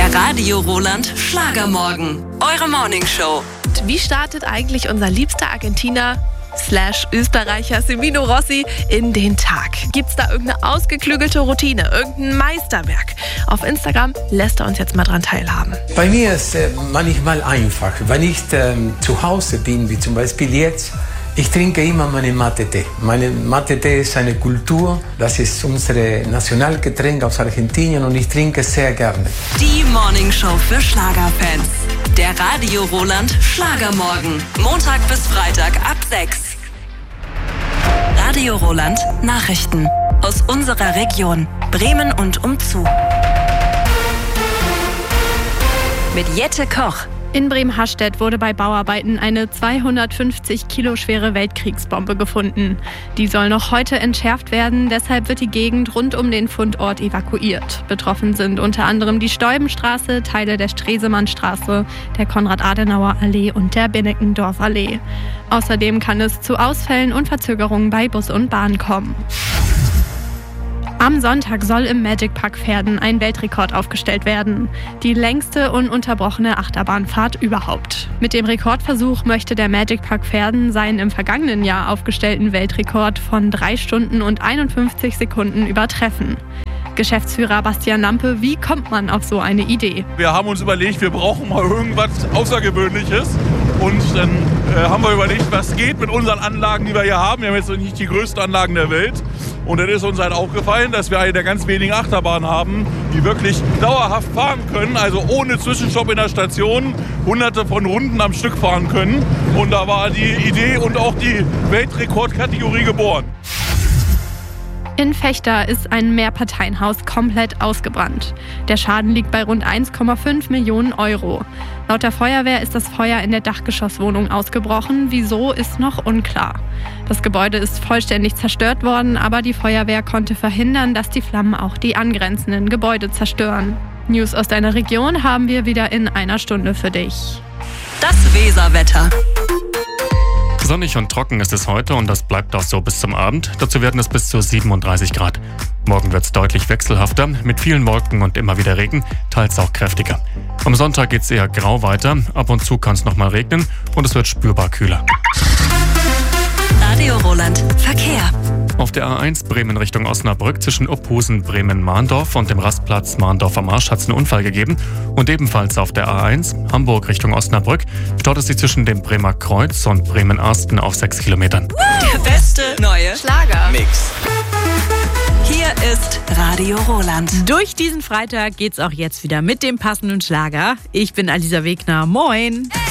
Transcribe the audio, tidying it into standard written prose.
Der Radio Roland Schlagermorgen. Eure Morningshow. Wie startet eigentlich unser liebster Argentiner / Österreicher Semino Rossi in den Tag? Gibt's da irgendeine ausgeklügelte Routine, irgendein Meisterwerk? Auf Instagram lässt er uns jetzt mal dran teilhaben. Bei mir ist manchmal einfach. Wenn ich zu Hause bin, wie zum Beispiel jetzt, ich trinke immer meinen Mate-Tee. Mein Mate-Tee ist eine Kultur, das ist unser Nationalgetränk aus Argentinien und ich trinke sehr gerne. Die Morningshow für Schlagerfans. Der Radio Roland Schlagermorgen. Montag bis Freitag ab 6. Radio Roland Nachrichten. Aus unserer Region. Bremen und umzu. Mit Jette Koch. In Bremen-Hastedt wurde bei Bauarbeiten eine 250 Kilo schwere Weltkriegsbombe gefunden. Die soll noch heute entschärft werden, deshalb wird die Gegend rund um den Fundort evakuiert. Betroffen sind unter anderem die Stäubenstraße, Teile der Stresemannstraße, der Konrad-Adenauer-Allee und der Benneckendorf-Allee. Außerdem kann es zu Ausfällen und Verzögerungen bei Bus und Bahn kommen. Am Sonntag soll im Magic Park Verden ein Weltrekord aufgestellt werden. Die längste ununterbrochene Achterbahnfahrt überhaupt. Mit dem Rekordversuch möchte der Magic Park Verden seinen im vergangenen Jahr aufgestellten Weltrekord von 3 Stunden und 51 Sekunden übertreffen. Geschäftsführer Bastian Lampe, wie kommt man auf so eine Idee? Wir haben uns überlegt, wir brauchen mal irgendwas Außergewöhnliches. Und dann haben wir überlegt, was geht mit unseren Anlagen, die wir hier haben. Wir haben jetzt noch nicht die größten Anlagen der Welt. Und dann ist uns halt aufgefallen, dass wir eine der ganz wenigen Achterbahnen haben, die wirklich dauerhaft fahren können. Also ohne Zwischenstopp in der Station, hunderte von Runden am Stück fahren können. Und da war die Idee und auch die Weltrekordkategorie geboren. In Vechta ist ein Mehrparteienhaus komplett ausgebrannt. Der Schaden liegt bei rund 1,5 Millionen Euro. Laut der Feuerwehr ist das Feuer in der Dachgeschosswohnung ausgebrochen. Wieso, ist noch unklar. Das Gebäude ist vollständig zerstört worden, aber die Feuerwehr konnte verhindern, dass die Flammen auch die angrenzenden Gebäude zerstören. News aus deiner Region haben wir wieder in einer Stunde für dich. Das Weserwetter. Sonnig und trocken ist es heute und das bleibt auch so bis zum Abend. Dazu werden es bis zu 37 Grad. Morgen wird es deutlich wechselhafter, mit vielen Wolken und immer wieder Regen, teils auch kräftiger. Am Sonntag geht es eher grau weiter, ab und zu kann es nochmal regnen und es wird spürbar kühler. Radio Roland Verkehr. Auf der A1 Bremen Richtung Osnabrück zwischen Uphusen, Bremen-Mahndorf und dem Rastplatz Mahndorf am Marsch hat es einen Unfall gegeben. Und ebenfalls auf der A1 Hamburg Richtung Osnabrück staut es sich zwischen dem Bremer Kreuz und Bremen-Arsten auf 6 Kilometern. Der beste neue Schlager-Mix. Hier ist Radio Roland. Durch diesen Freitag geht's auch jetzt wieder mit dem passenden Schlager. Ich bin Alisa Wegner. Moin!